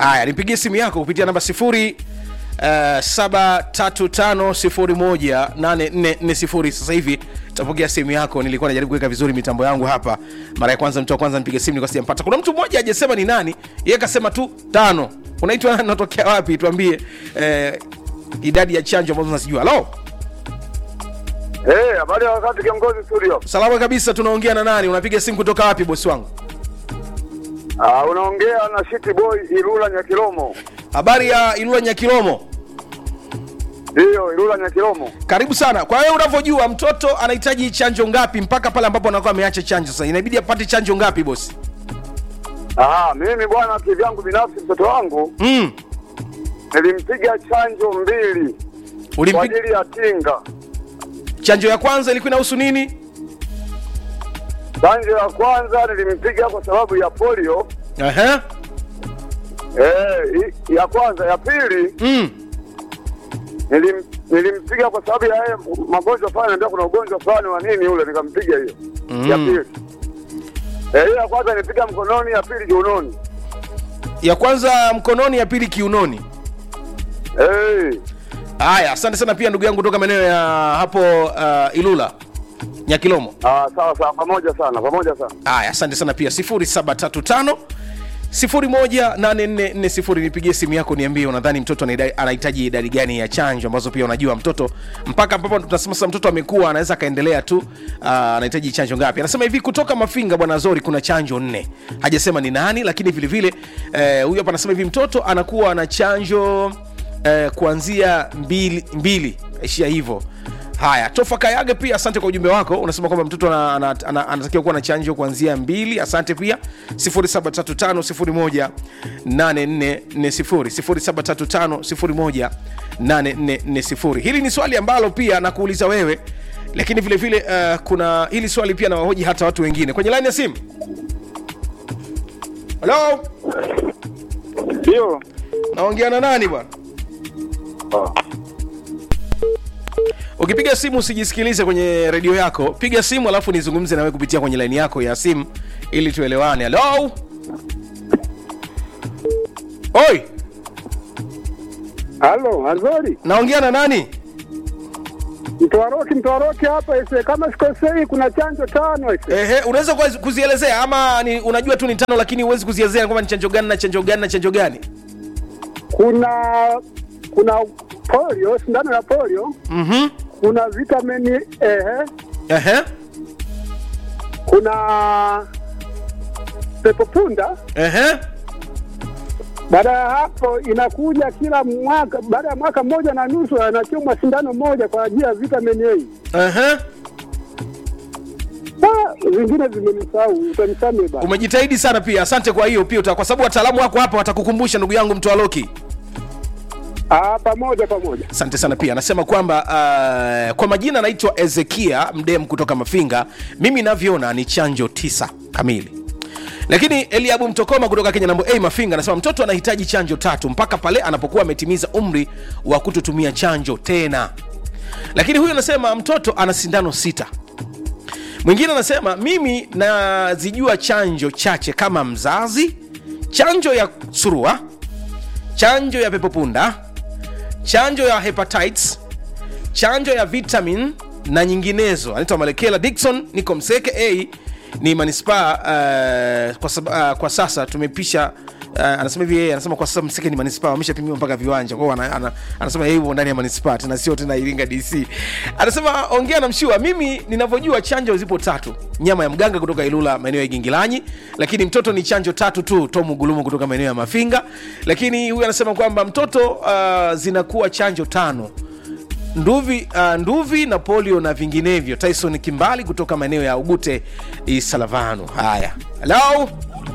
Haya, nipigie simu yako kupitia namba 0735018440. Sasa hivi tutapokea simu yako. Nilikuwa najaribu kuweka vizuri mitambo yangu hapa. Mara ya kwanza mtu wa kwanza nipige simu nilikuwa sijampata. Kuna mtu mmoja hajasema ni nani, yeye akasema tu 5. Unaitwa nani, unatokea wapi? Tuambie idadi ya chanjo ambazo unasijua. Hello. Habari ya wakati kiongozi studio. Salama kabisa, tunaongea na nani? Unapiga simu kutoka wapi bosi wangu? Unaongea na City Boy Ilula Nyakilomo. Habari ya Ilula Nyakilomo? Ndio, Ilula Nyakilomo. Karibu sana. Kwa hiyo unavyojua mtoto anahitaji chanjo ngapi mpaka pale ambapo anakuwa ameacha chanjo? Sasa inabidi apate chanjo ngapi bosi? Mimi bwana kivyangu binafsi mtoto wangu nilimpiga chanjo 2. Kwa ajili ya kinga. Chanjo ya kwanza ilikuwa inahusu nini? Chanjo ya kwanza nilimpiga kwa sababu ya polio. Ya kwanza. Ya pili nilimpiga kwa sababu ya magonjwa fulani, ndio kuna ugonjwa fulani wa nini ule, nikampiga hiyo. Ya pili. Ya kwanza nilipiga mkononi, ya pili kiunoni. Ya kwanza mkononi, ya pili kiunoni. Haya, asante sana pia ndugu yangu kutoka maeneo ya hapo Ilula Nyakilomo. Sawa pamoja sana. Haya, asante sana pia 0735018440. Nipigie simu yako niambie unadhani mtoto anahitaji idadi gani ya chanjo ambazo pia unajua mtoto mpaka ambapo tunasema sasa mtoto amekuwa anaweza kaendelea tu, anahitaji chanjo ngapi. Anasema hivi kutoka Mafinga bwana Zori kuna chanjo 4. Hajasema ni nani, lakini vile vile huyu hapa anasema hivi mtoto anakuwa na chanjo kuanzia 2 ishia hivyo. Haya, Tofa Kayage pia asante kwa ujumbe wako. Unasema kwamba mtoto anatakiwa kuwa na chanjo kuanzia 2. Asante pia 0735018440 0735018440. Hili ni swali ambalo pia nakuuliza wewe, lakini vile vile kuna hili swali pia na wahoji hata watu wengine kwenye line ya simu. Hello? Ndio. Naongea na nani bwana? Ukipiga simu usijisikilize kwenye redio yako. Piga simu alafu nizungumze na wewe kupitia kwenye line yako ya simu ili tuelewane. Hello? Oi. Halo, Azori. Naongea na nani? Mtwaroki hapa ese, kama sikosei kuna chanjo 5 ese. Unaweza kuzielezea ama unajua tu ni 5 lakini huwezi kuzielezea kwamba ni chanjo gani na chanjo gani na chanjo gani? Kuna polio, sindano ya polio. Kuna vitamini kuna pepopunda. Baada ya hapo inakuja kila mwaka, baada ya mwaka 1.5 anachomwa sindano moja kwa ajili ya vitamini A. Zingine zimenisahau, utanisamehe baba. Umejitahidi sana pia. Asante kwa hiyo pia kwa sababu wataalamu wako hapa watakukumbusha ndugu yangu Mtwaloki. Pamoja. Asante sana pia. Anasema kwamba kwa majina anaitwa Ezekia Mdem kutoka Mafinga. Mimi navyoona ni chanjo 9 kamili. Lakini Eliabu Mtokoma kutoka Kenya Nambo Mafinga anasema mtoto anahitaji chanjo 3 mpaka pale anapokuwa ametimiza umri wa kutotumia chanjo tena. Lakini huyu anasema mtoto ana sindano 6. Mwingine anasema mimi nazijua chanjo chache kama mzazi, chanjo ya surua, chanjo ya pepopunda, chanjo ya hepatitis, chanjo ya vitamin na nyinginezo. Anaitwa Malekela Dickson, niko Mseke ni manispaa. Kwa sasa tumepisha. Anasema hivi yeye, anasema kwa sasa Mseke ni manispaa, wameshapimiwa mpaka viwanja. Kwa hiyo anasema yeye yuko ndani ya manispaa tena sio tena Iringa DC. Anasema ongea na Mshua, mimi ninavyojua chanjo zipo 3. Nyama ya mganga kutoka Ilula maeneo ya Gingilanyi, lakini mtoto ni chanjo 3 tu. Tomu Gulumu kutoka maeneo ya Mafinga. Lakini huyu anasema kwamba mtoto zinakuwa chanjo 5. Nduvi na polio na vinginevyo. Tyson Kimbali kutoka maeneo ya Ugute Isalavano. Haya. Hello?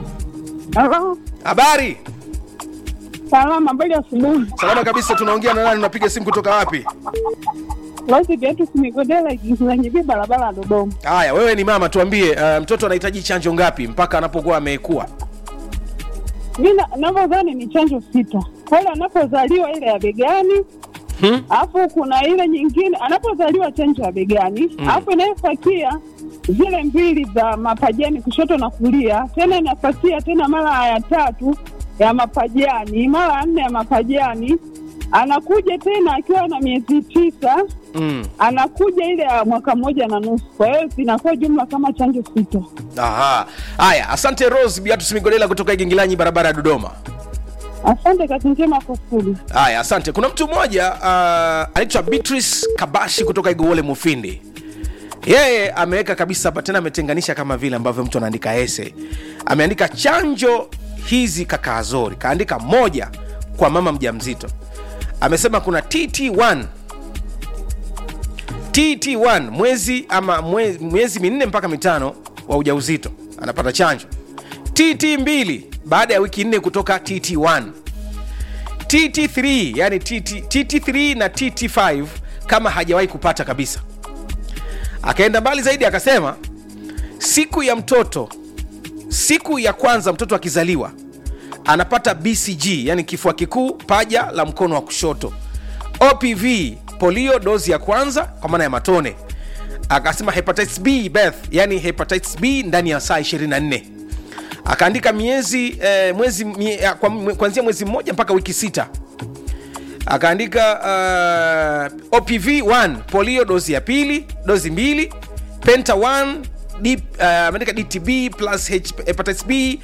Habari? Salama, mbali asubuhi. Salama kabisa, tunaongea na nani? Unapiga simu kutoka wapi? Losi getu Simigodela Gingilanyi barabara Dodoma. Haya, wewe ni mama, tuambie mtoto anahitaji chanjo ngapi mpaka anapokuwa amekua? Mimi ninavyodhani ni chanjo 6. Pale anapozaliwa ile ya begani. Alafu kuna ile nyingine anapozaliwa chanjo ya begani, alafu inayofuatia zile 2 za mapajani kushoto na kulia, tena inafuatia tena mara ya 3 ya mapajani, mara 4 ya mapajani. Anakuja tena akiwa na miezi 9. Anakuja ile ya mwaka 1 na nusu. Kwa hiyo zinakuwa jumla kama chanjo 6. Aha. Haya, asante Rose Beatus Migolela kutoka Igingilanyi, barabara ya Dodoma. Asante, kazi njema kwa studio. Haya, asante. Kuna mtu mmoja anaitwa Beatrice Kabashi kutoka Igowole Mufindi. Yeye ameweka kabisa hapa, tena ametenganisha kama vile ambavyo mtu anaandika essay. Ameandika chanjo hizi kaka Azori, kaandika 1 kwa mama mjamzito. Amesema kuna TT1 mwezi 4 mpaka 5 wa ujauzito anapata chanjo. TT2 baada ya wiki 4 kutoka TT1. TT3 yani TT3 na TT5 kama hajawahi kupata kabisa. Akaenda mbali zaidi akasema siku ya kwanza mtoto akizaliwa anapata BCG yani kifua kikuu paja la mkono wa kushoto. OPV polio dozi ya kwanza kwa maana ya matone. Akasema hepatitis B birth yani hepatitis B ndani ya saa 24. Akaandika kuanzia mwezi 1 mpaka wiki 6. Akaandika OPV 1 polio dozi ya pili, dozi 2, penta 1, ameandika DTB plus hepatitis B,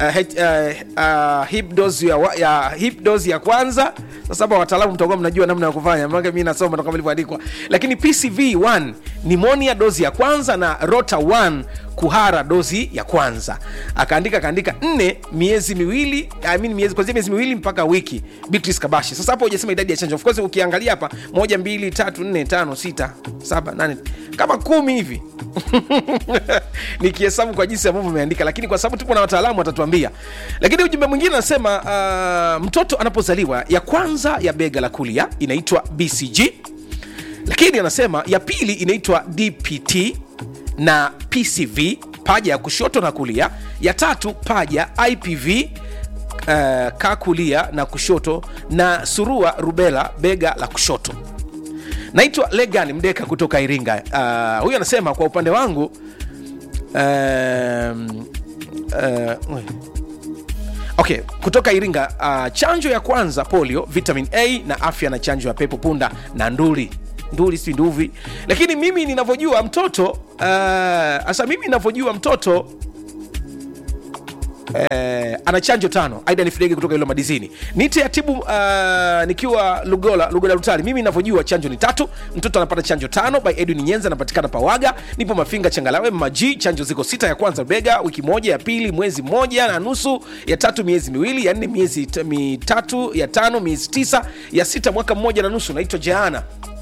hip dozi ya kwanza. Sasa hapa wataalamu mtakuwa mnajua namna ya kufanya, maana mimi nasoma kama ilivyoandikwa. Lakini PCV 1 pneumonia dozi ya kwanza na rota 1 kuhara dozi ya kwanza. Akaandika 4 miezi miwili, kuanzia miezi miwili mpaka wiki. Beatrice Kabashi. Sasa hapo hujasema idadi ya chanjo. Of course ukiangalia hapa 1 2 3 4 5 6 7 8 kama 10 hivi. Nikihesabu kwa jinsi ambavyo umeandika, lakini kwa sababu tupo na wataalamu watatuambia. Lakini ujumbe mwingine anasema mtoto anapozaliwa ya kwanza ya bega la kulia inaitwa BCG. Lakini anasema ya pili inaitwa DPT na PCV paja ya kushoto na kulia. Ya tatu paja IPV ka kulia na kushoto, na surua rubela bega la kushoto. Naitwa Legan Mdeka kutoka Iringa. Huyu anasema kwa upande wangu okay, kutoka Iringa, chanjo ya kwanza polio, vitamin A na afya, na chanjo ya pepo punda na nduli si nduvi. Lakini mimi ninavyojua mtoto ana chanjo 5. Aida Nifidege kutoka Ilo Madizini. Nite atibu nikiwa Lugola Rutali. Mimi ninavyojua chanjo ni 3. Mtoto anapata chanjo 5 by Edwin Nyenza, anapatikana Pawaga. Nipo Mafinga Changalawe Maji. Chanjo ziko 6, ya kwanza bega wiki 1, ya pili mwezi 1 na nusu, ya 3 miezi 2, ya 4 miezi 3, ya 5 miezi 9, ya 6 mwaka 1 na nusu. Naitwa Jana.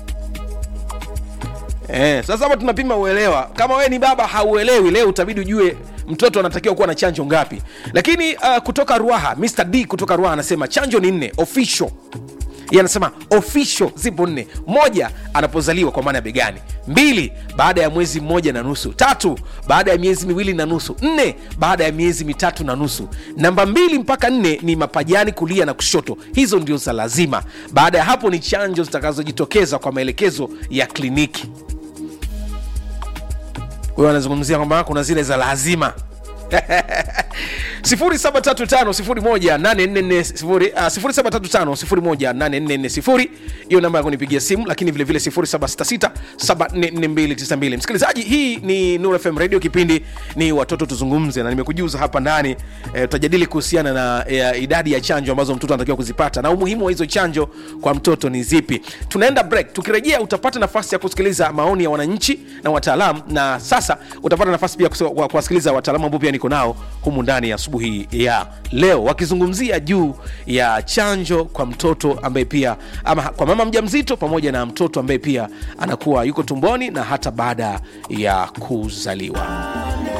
Sasa hapa tunapima uelewa. Kama wewe ni baba hauelewi, leo utabidi ujue mtoto anatakiwa kuwa na chanjo ngapi. Lakini kutoka Ruaha, Mr. D kutoka Ruaha anasema chanjo ni 4 official. Yeye anasema official zipo 4. 1 anapozaliwa kwa maana ya begani, 2 baada ya mwezi 1 na nusu, 3 baada ya miezi 2 na nusu, 4 baada ya miezi 3 na nusu. Namba 2 mpaka 4 ni mapajani kulia na kushoto. Hizo ndio za lazima. Baada ya hapo ni chanjo zitakazojitokeza kwa maelekezo ya kliniki. Wewe anazungumzia kwamba kuna zile za lazima. 0735018440 hiyo namba yako nipigia simu, lakini vile vile 0766744292. Msikilizaji, hii ni Nuru FM Radio, kipindi ni watoto tuzungumze, na nimekujuza hapa ndani tutajadili kuhusiana na idadi ya chanjo ambazo mtoto anatakiwa kuzipata na umuhimu wa hizo chanjo kwa mtoto ni zipi. Tunaenda break, tukirejea utapata nafasi ya kusikiliza maoni ya wananchi na wataalamu, na sasa utapata nafasi pia kuwasikiliza wataalamu ambao pia niko nao humu ndani ya asubuhi ya leo, wakizungumzia juu ya chanjo kwa mtoto ambaye pia ama kwa mama mjamzito, pamoja na mtoto ambaye pia anakuwa yuko tumboni na hata baada ya kuzaliwa.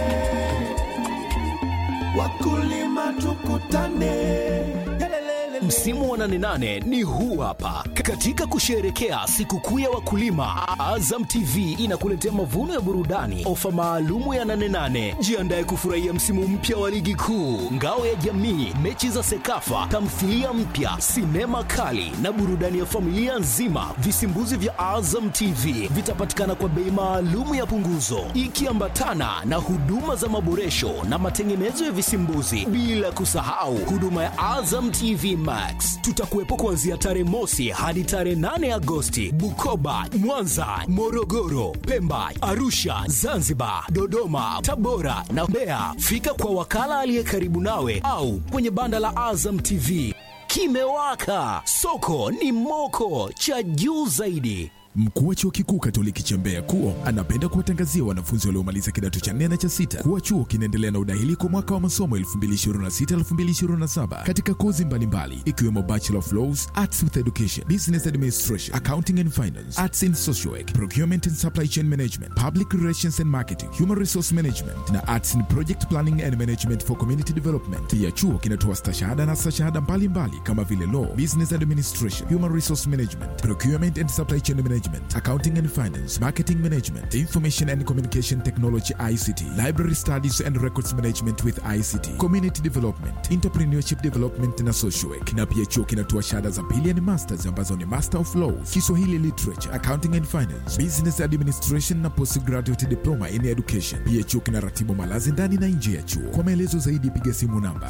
Wakulima tukutane. Msimu wa 88 ni huu hapa. Katika kusherehekea sikukuu ya wakulima, Azam TV inakuletea mavuno ya burudani, ofa maalumu ya 88. Jiandae kufurahia msimu mpya wa ligi kuu, ngao ya jamii, mechi za Sekafa, tamthilia mpya, sinema kali na burudani ya familia nzima. Visimbuzi vya Azam TV vitapatikana kwa bei maalumu ya punguzo, ikiambatana na huduma za maboresho na matengenezo ya visimbuzi, bila kusahau huduma ya Azam TV Max. Tutakuwepo kuanzia tarehe mosi hadi tarehe 8 Agosti, Bukoba, Mwanza, Morogoro, Pemba, Arusha, Zanzibar, Dodoma, Tabora na Mbeya. Fika kwa wakala aliye karibu nawe au kwenye banda la Azam TV. Kimewaka, soko ni moko, cha juu zaidi. Mkuu wa Chuo Kikuu Katoliki cha Mbeya KUO anapenda kuwatangazia wanafunzi waliomaliza kidato cha 4 na cha 6 kuwa chuo kinaendelea na udahili kwa mwaka wa masomo 2026-2027 katika kozi mbalimbali ikiwemo Bachelor of Laws, Arts with Education, Business Administration, Accounting and Finance, Arts in Social Work, Procurement and Supply Chain Management, Public Relations and Marketing, Human Resource Management na Arts in Project Planning and Management for Community Development. Pia chuo kinatoa stashahada na stashahada mbalimbali kama vile Law, Business Administration, Human Resource Management, Procurement and Supply Chain Management, Accounting and Finance, Marketing Management, Information and Communication Technology ICT, Library Studies and Records Management with ICT, Community Development, Entrepreneurship Development na Social Work. Na pia chuo kinatoa shahada za pili ni masters ambazo ni Master of Laws, Kiswahili Literature, Accounting and Finance, Business Administration na Postgraduate Diploma in Education. Pia chuo kinaratibu malazi ndani na nje ya chuo. Kwa maelezo zaidi piga simu namba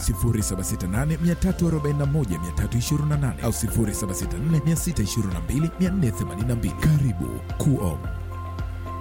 0768341328 au 0764622482. Karibu KUO.